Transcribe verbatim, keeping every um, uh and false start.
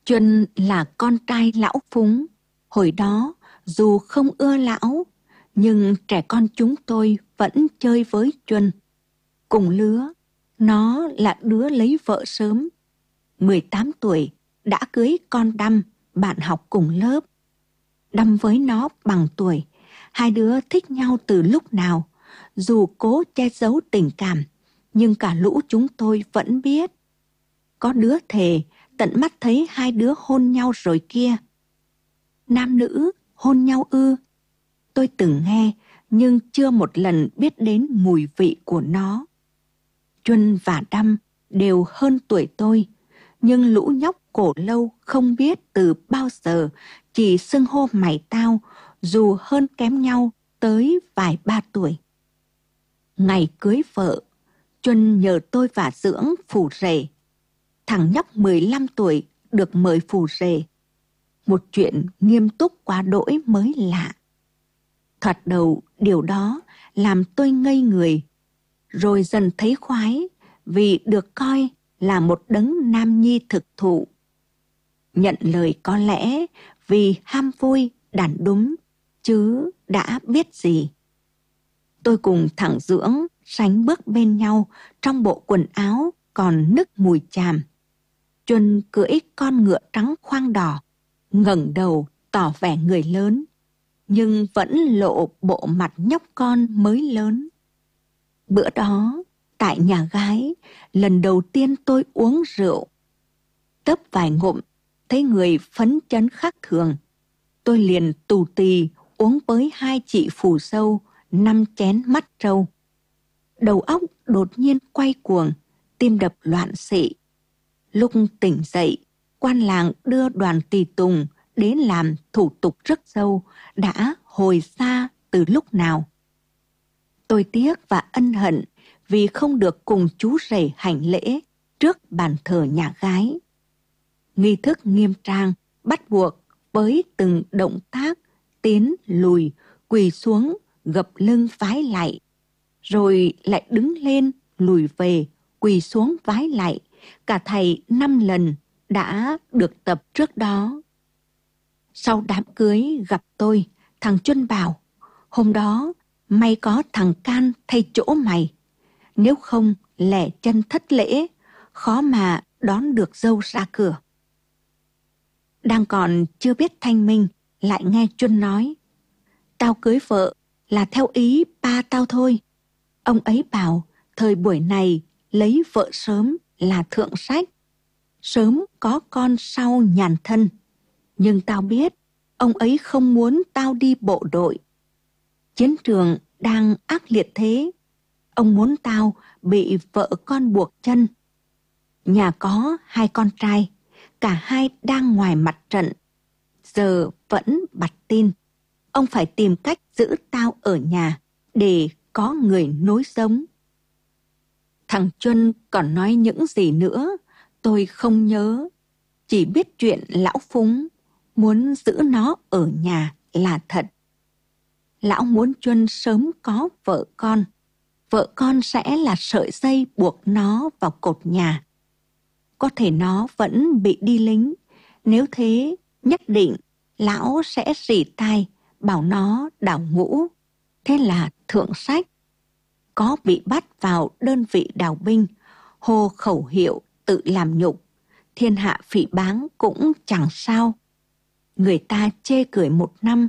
Chuân là con trai lão Phúng. Hồi đó, dù không ưa lão, nhưng trẻ con chúng tôi vẫn chơi với Chuân. Cùng lứa, nó là đứa lấy vợ sớm. mười tám tuổi, đã cưới con Đăm, bạn học cùng lớp. Đăm với nó bằng tuổi, hai đứa thích nhau từ lúc nào. Dù cố che giấu tình cảm, nhưng cả lũ chúng tôi vẫn biết. Có đứa thề, tận mắt thấy hai đứa hôn nhau rồi kia. Nam nữ hôn nhau ư? Tôi từng nghe, nhưng chưa một lần biết đến mùi vị của nó. Chuân và Đăm đều hơn tuổi tôi, nhưng lũ nhóc cổ lâu không biết từ bao giờ chỉ xưng hô mày tao, dù hơn kém nhau tới vài ba tuổi. Ngày cưới vợ, Chuân nhờ tôi vả dưỡng phù rể. Thằng nhóc mười lăm tuổi được mời phù rể. Một chuyện nghiêm túc quá đỗi mới lạ. Thoạt đầu điều đó làm tôi ngây người, rồi dần thấy khoái vì được coi là một đấng nam nhi thực thụ. Nhận lời có lẽ vì ham vui đàn đúng, chứ đã biết gì. Tôi cùng thằng Dưỡng sánh bước bên nhau trong bộ quần áo còn nức mùi chàm. Chuân cưỡi con ngựa trắng khoang đỏ, ngẩng đầu tỏ vẻ người lớn, nhưng vẫn lộ bộ mặt nhóc con mới lớn. Bữa đó, tại nhà gái, lần đầu tiên tôi uống rượu. Tấp vài ngụm, thấy người phấn chấn khác thường. Tôi liền tù tì uống với hai chị phù dâu năm chén mắt trâu. Đầu óc đột nhiên quay cuồng, tim đập loạn xị. Lúc tỉnh dậy, quan làng đưa đoàn tỳ tùng đến làm thủ tục rước dâu đã hồi xa từ lúc nào. Tôi tiếc và ân hận vì không được cùng chú rể hành lễ trước bàn thờ nhà gái. Nghi thức nghiêm trang, bắt buộc với từng động tác tiến lùi, quỳ xuống, gập lưng vái lạy, rồi lại đứng lên, lùi về, quỳ xuống vái lạy, cả thầy năm lần đã được tập trước đó. Sau đám cưới gặp tôi, thằng Chuân bảo, hôm đó may có thằng Can thay chỗ mày, nếu không lẻ chân thất lễ, khó mà đón được dâu ra cửa. Đang còn chưa biết thanh minh, lại nghe Chuân nói, tao cưới vợ là theo ý ba tao thôi. Ông ấy bảo thời buổi này lấy vợ sớm là thượng sách, sớm có con sau nhàn thân. Nhưng tao biết ông ấy không muốn tao đi bộ đội. Chiến trường đang ác liệt thế, ông muốn tao bị vợ con buộc chân. Nhà có hai con trai, cả hai đang ngoài mặt trận, giờ vẫn bặt tin. Ông phải tìm cách giữ tao ở nhà để có người nối sống. Thằng Chuân còn nói những gì nữa, tôi không nhớ. Chỉ biết chuyện lão Phúng muốn giữ nó ở nhà là thật. Lão muốn Chuân sớm có vợ con. Vợ con sẽ là sợi dây buộc nó vào cột nhà. Có thể nó vẫn bị đi lính. Nếu thế, nhất định lão sẽ rỉ tai bảo nó đào ngũ. Thế là thượng sách. Có bị bắt vào đơn vị đào binh, hô khẩu hiệu tự làm nhục, thiên hạ phỉ báng cũng chẳng sao. Người ta chê cười một năm,